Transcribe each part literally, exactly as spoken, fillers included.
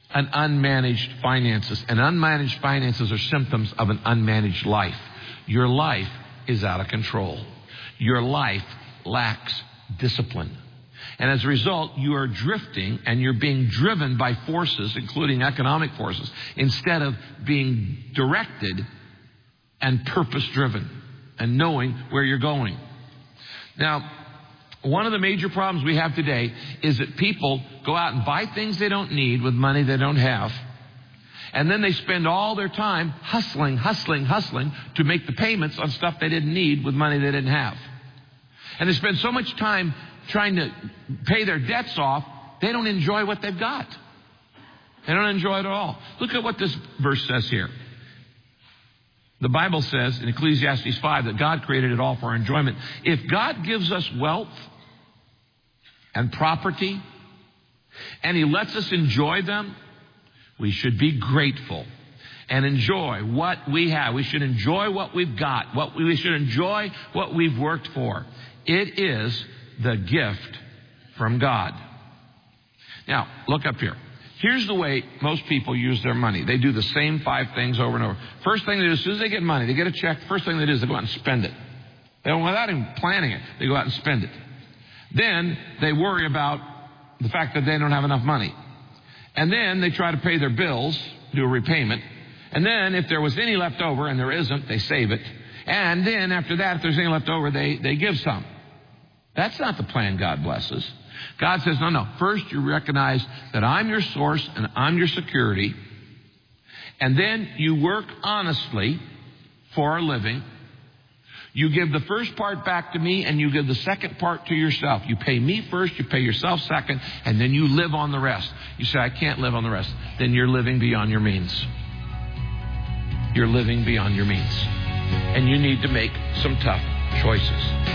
an unmanaged finances. And unmanaged finances are symptoms of an unmanaged life. Your life is out of control. Your life lacks discipline. And as a result, you are drifting and you're being driven by forces, including economic forces, instead of being directed and purpose-driven and knowing where you're going. Now, one of the major problems we have today is that people go out and buy things they don't need with money they don't have. And then they spend all their time hustling, hustling, hustling to make the payments on stuff they didn't need with money they didn't have. And they spend so much time trying to pay their debts off, they don't enjoy what they've got. They don't enjoy it at all. Look at what this verse says here. The Bible says in Ecclesiastes five that God created it all for our enjoyment. If God gives us wealth and property, and He lets us enjoy them, we should be grateful and enjoy what we have. We should enjoy what we've got. What we, we should enjoy what we've worked for. It is the gift from God. Now, look up here. Here's the way most people use their money. They do the same five things over and over. First thing they do, as soon as they get money, they get a check, first thing they do is they go out and spend it. They don't, without even planning it, they go out and spend it. Then they worry about the fact that they don't have enough money. And then they try to pay their bills, do a repayment. And then if there was any left over, and there isn't, they save it. And then after that, if there's any left over, they, they give some. That's not the plan God blesses. God says, no, no. First, you recognize that I'm your source and I'm your security. And then you work honestly for a living. You give the first part back to me and you give the second part to yourself. You pay me first, you pay yourself second, and then you live on the rest. You say, I can't live on the rest. Then you're living beyond your means. You're living beyond your means. And you need to make some tough choices.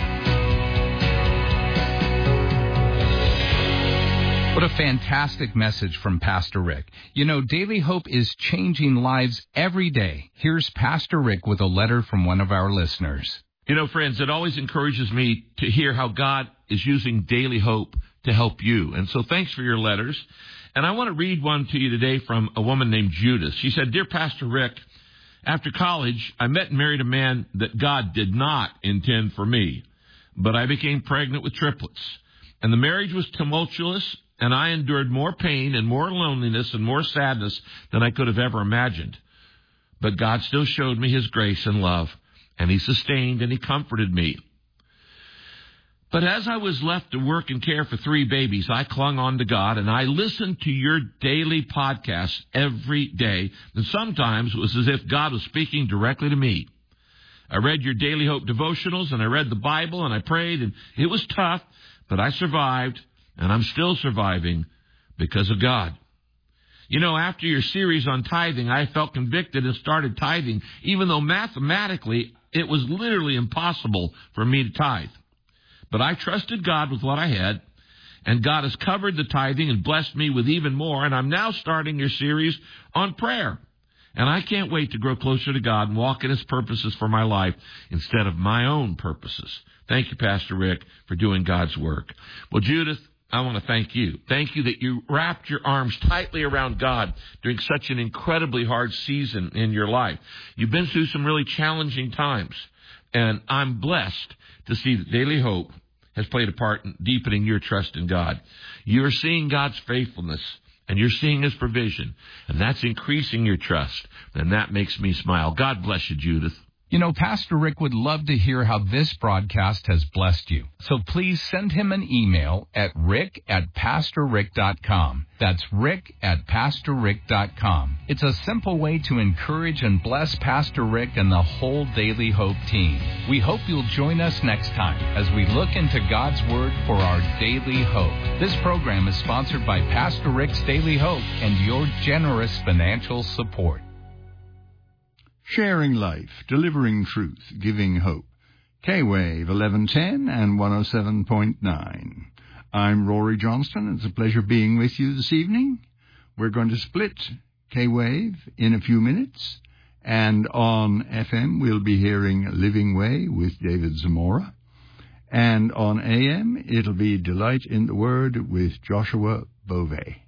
What a fantastic message from Pastor Rick. You know, Daily Hope is changing lives every day. Here's Pastor Rick with a letter from one of our listeners. You know, friends, it always encourages me to hear how God is using Daily Hope to help you. And so thanks for your letters. And I want to read one to you today from a woman named Judith. She said, Dear Pastor Rick, after college, I met and married a man that God did not intend for me. But I became pregnant with triplets. And the marriage was tumultuous. And I endured more pain and more loneliness and more sadness than I could have ever imagined. But God still showed me His grace and love, and He sustained and He comforted me. But as I was left to work and care for three babies, I clung on to God, and I listened to your daily podcasts every day. And sometimes it was as if God was speaking directly to me. I read your Daily Hope devotionals, and I read the Bible, and I prayed, and it was tough, but I survived. And I'm still surviving because of God. You know, after your series on tithing, I felt convicted and started tithing, even though mathematically it was literally impossible for me to tithe. But I trusted God with what I had, and God has covered the tithing and blessed me with even more, and I'm now starting your series on prayer. And I can't wait to grow closer to God and walk in His purposes for my life instead of my own purposes. Thank you, Pastor Rick, for doing God's work. Well, Judith, I want to thank you. Thank you that you wrapped your arms tightly around God during such an incredibly hard season in your life. You've been through some really challenging times, and I'm blessed to see that Daily Hope has played a part in deepening your trust in God. You're seeing God's faithfulness, and you're seeing His provision, and that's increasing your trust, and that makes me smile. God bless you, Judith. You know, Pastor Rick would love to hear how this broadcast has blessed you. So please send him an email at rick at pastor rick dot com. That's rick at pastor rick dot com. It's a simple way to encourage and bless Pastor Rick and the whole Daily Hope team. We hope you'll join us next time as we look into God's Word for our Daily Hope. This program is sponsored by Pastor Rick's Daily Hope and your generous financial support. Sharing life, delivering truth, giving hope. K-Wave eleven ten and one oh seven point nine. I'm Rory Johnston. It's a pleasure being with you this evening. We're going to split K-Wave in a few minutes. And on F M, we'll be hearing Living Way with David Zamora. And on A M, it'll be Delight in the Word with Joshua Bove.